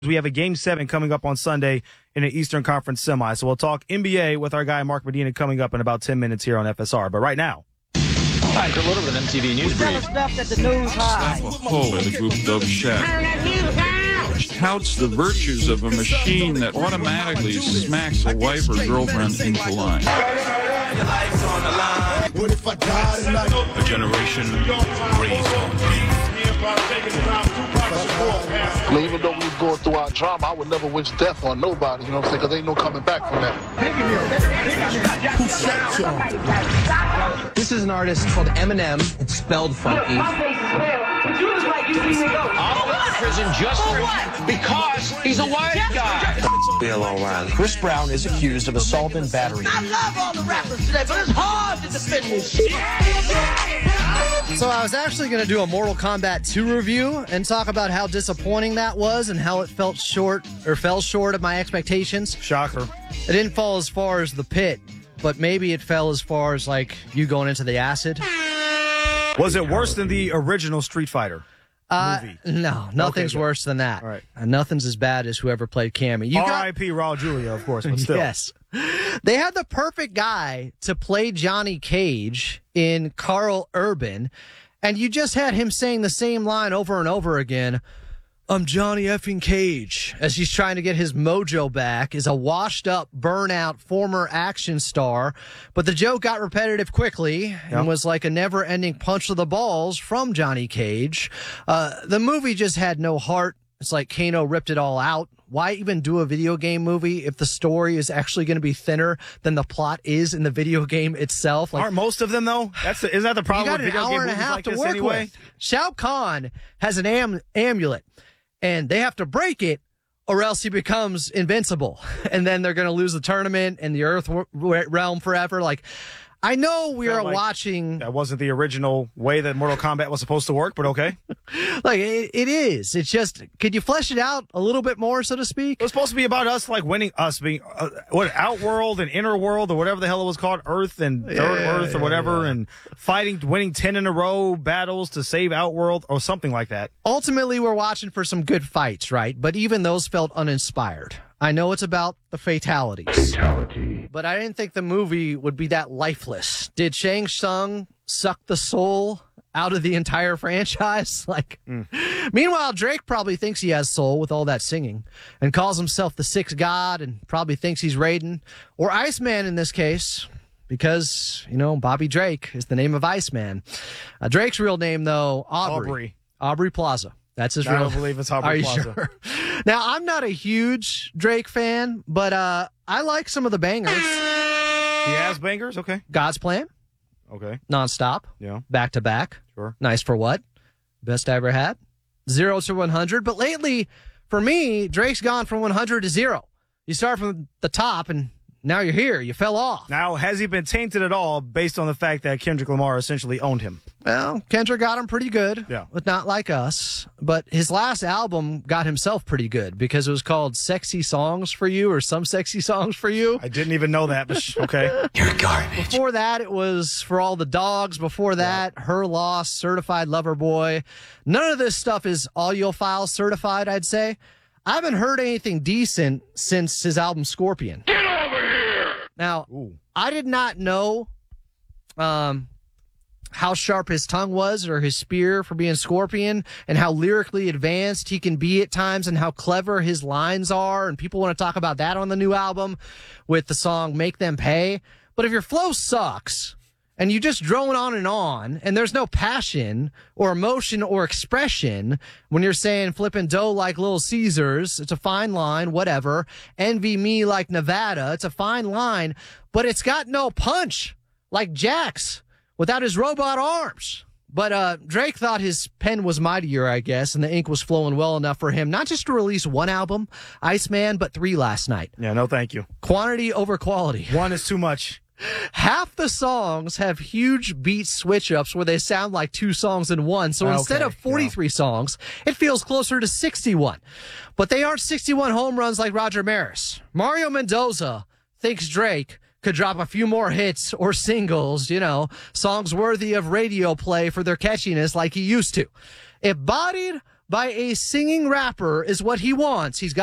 We have a Game 7 coming up on Sunday in an Eastern Conference semi. So we'll talk NBA with our guy Mark Medina coming up in about 10 minutes here on FSR. But right now. Hi, Kurt Little with an MTV News Brief. Stuff that the news hides. By the group Dove Shack. Touts the virtues of a machine that automatically smacks a wife or girlfriend into line. A generation raised on I mean, even though we was going through our drama, I would never wish death on nobody, you know what I'm saying? Because ain't no coming back from that. This is an artist called Eminem. It's spelled funky. All went to prison just because he's a white guy. Bill O'Reilly. Chris Brown is accused of assault and battery. I love all the rappers today, but it's hard to defend this shit. So I was actually going to do a Mortal Kombat 2 review and talk about how disappointing that was and how it fell short of my expectations. Shocker. It didn't fall as far as the pit, but maybe it fell as far as, like, you going into the acid. Was it worse than the original Street Fighter movie? No, nothing's worse than that. All right. Nothing's as bad as whoever played Cammy. R.I.P. Raul Julia, of course, but still. Yes. They had the perfect guy to play Johnny Cage in Carl Urban, and you just had him saying the same line over and over again. I'm Johnny effing Cage, as he's trying to get his mojo back, is a washed-up, burnout former action star. But the joke got repetitive quickly and was like a never-ending punch to the balls from Johnny Cage. The movie just had no heart. It's like Kano ripped it all out. Why even do a video game movie if the story is actually going to be thinner than the plot is in the video game itself? Aren't most of them, though? Isn't that the problem with video game movies like this anyway? Shao Kahn has an amulet, and they have to break it, or else he becomes invincible. And then they're going to lose the tournament and the Earth realm forever. Like, I know we are watching. That wasn't the original way that Mortal Kombat was supposed to work, but okay. Like, it is. It's just, could you flesh it out a little bit more, so to speak? It was supposed to be about us, like, winning, us being, Outworld and Inner World, or whatever the hell it was called, Earth and Third Earth, or whatever, and winning 10 in a row battles to save Outworld, or something like that. Ultimately, we're watching for some good fights, right? But even those felt uninspired. I know it's about the fatalities. But I didn't think the movie would be that lifeless. Did Shang Tsung suck the soul out of the entire franchise? Meanwhile, Drake probably thinks he has soul with all that singing and calls himself the sixth god and probably thinks he's Raiden or Iceman in this case because, Bobby Drake is the name of Iceman. Drake's real name, though, Aubrey Plaza. That's his real name. I don't believe it's Aubrey Plaza. Sure? Now, I'm not a huge Drake fan, but I like some of the bangers. He has bangers? Okay. God's Plan. Okay. Nonstop. Yeah. Back to back. Sure. Nice for What? Best I ever had. 0 to 100. But lately, for me, Drake's gone from 100 to 0. You start from the top and now you're here. You fell off. Now, has he been tainted at all based on the fact that Kendrick Lamar essentially owned him? Well, Kendrick got him pretty good, but not like us. But his last album got himself pretty good because it was called Sexy Songs for You or Some Sexy Songs for You. I didn't even know that, but okay. You're garbage. Before that, it was For All the Dogs. Before that, Her Loss, Certified Lover Boy. None of this stuff is audiophile certified, I'd say. I haven't heard anything decent since his album Scorpion. Get over here! Now, I did not know how sharp his tongue was or his spear for being Scorpion and how lyrically advanced he can be at times and how clever his lines are. And people want to talk about that on the new album with the song Make Them Pay. But if your flow sucks and you just drone on and there's no passion or emotion or expression when you're saying flipping dough like Little Caesars, it's a fine line, whatever. Envy me like Nevada, it's a fine line, but it's got no punch like Jax without his robot arms. But Drake thought his pen was mightier, I guess, and the ink was flowing well enough for him, not just to release one album, Iceman, but 3 last night. Yeah, no thank you. Quantity over quality. One is too much. Half the songs have huge beat switch-ups where they sound like 2 songs in one. So instead of 43 songs, it feels closer to 61. But they aren't 61 home runs like Roger Maris. Mario Mendoza thinks Drake could drop a few more hits or singles, songs worthy of radio play for their catchiness like he used to. If bodied by a singing rapper is what he wants. He's got